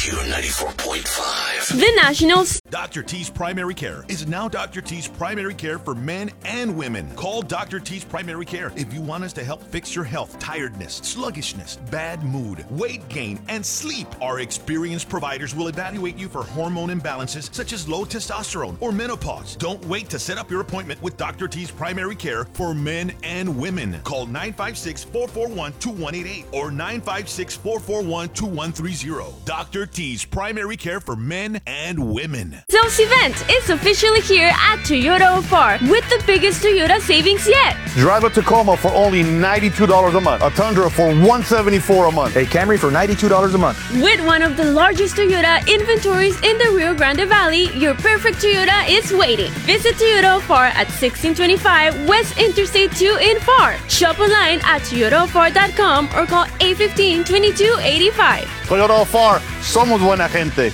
Q94.5. The Nationals. Dr. T's Primary Care is now Dr. T's Primary Care for men and women. Call Dr. T's Primary Care if you want us to help fix your health, tiredness, sluggishness, bad mood, weight gain, and sleep. Our experienced providers will evaluate you for hormone imbalances such as low testosterone or menopause. Don't wait to set up your appointment with Dr. T's Primary Care for men and women. Call 956-441-2188 or 956-441-2130. Dr. T's Primary Care for men and women. Sales event is officially here at Toyota Opar with the biggest Toyota savings yet. Drive a Tacoma for only $92 a month. A Tundra for $174 a month. A Camry for $92 a month. With one of the largest Toyota inventories in the Rio Grande Valley, your perfect Toyota is waiting. Visit Toyota Opar at 1625 West Interstate 2 in Pharr. Shop online at toyotaopar.com or call 815-2285. Toyota Opar, somos buena gente.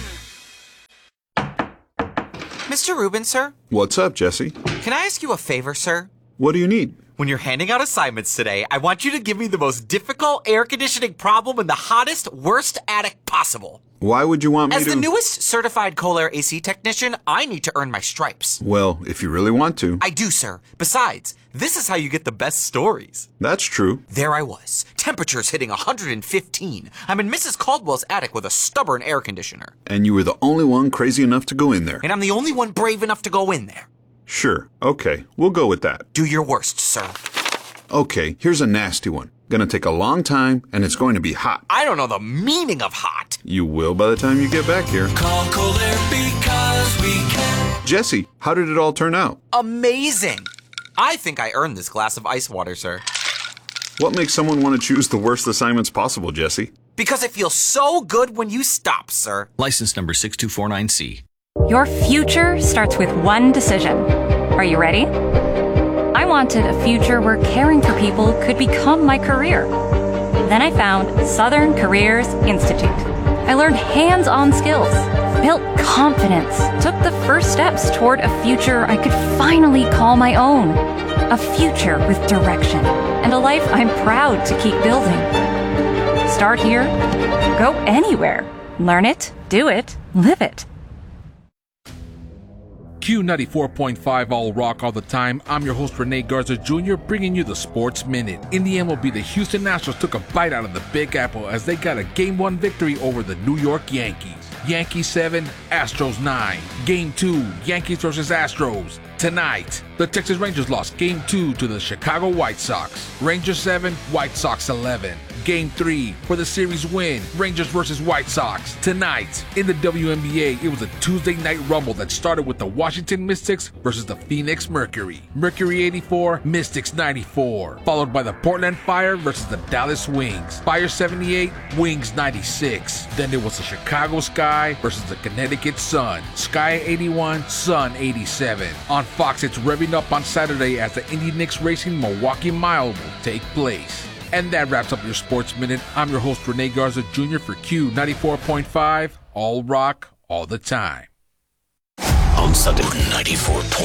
Mr. Rubin, sir? What's up, Jesse? Can I ask you a favor, sir? What do you need? When you're handing out assignments today, I want you to give me the most difficult air conditioning problem in the hottest, worst attic possible. Why would you want me As to... the newest certified Kohler AC technician, I need to earn my stripes. Well, if you really want to. I do, sir. Besides, this is how you get the best stories. That's true. There I was. Temperatures hitting 115. I'm in Mrs. Caldwell's attic with a stubborn air conditioner. And you were the only one crazy enough to go in there. And I'm the only one brave enough to go in there. Sure. Okay. We'll go with that. Do your worst, sir. Okay. Here's a nasty one. Gonna take a long time, and it's going to be hot. I don't know the meaning of hot. You will by the time you get back here. Call Kohler because we can. Jesse, how did it all turn out? Amazing. I think I earned this glass of ice water, sir. What makes someone want to choose the worst assignments possible, Jesse? Because it feels so good when you stop, sir. License number 6249C. Your future starts with one decision. Are you ready? I wanted a future where caring for people could become my career. Then I found Southern Careers Institute. I learned hands-on skills, built confidence, took the first steps toward a future I could finally call my own. A future with direction and a life I'm proud to keep building. Start here, go anywhere. Learn it, do it, live it. Q94.5 All Rock All the Time. I'm your host, Rene Garza Jr., bringing you the Sports Minute. In the MLB, the Houston Nationals took a bite out of the Big Apple as they got a Game 1 victory over the New York Yankees. Yankees 7, Astros 9. Game 2, Yankees versus Astros. Tonight, the Texas Rangers lost Game 2 to the Chicago White Sox. Rangers 7, White Sox 11. Game 3 for the series win, Rangers versus White Sox. Tonight, in the WNBA, it was a Tuesday night rumble that started with the Washington Mystics versus the Phoenix Mercury. Mercury 84, Mystics 94. Followed by the Portland Fire versus the Dallas Wings. Fire 78, Wings 96. Then there was the Chicago Sky versus the Connecticut Sun. Sky 81, Sun 87. On Fox, it's revving up on Saturday as the Indy Knicks Racing Milwaukee Mile will take place. And that wraps up your Sports Minute. I'm your host, Rene Garza Jr. for Q94.5, All Rock, All the Time. On Sunday, 94.